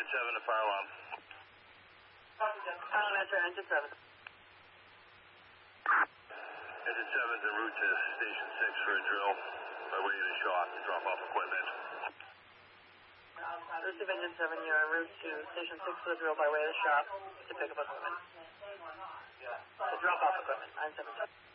7 to fire alarm. Answer engine 7. Engine 7's en route to Station 6 for a drill by way of the shop to drop off equipment. Receive engine 7, you're en route to Station 6 for the drill by way of the shop to pick up equipment. To drop off equipment, 972.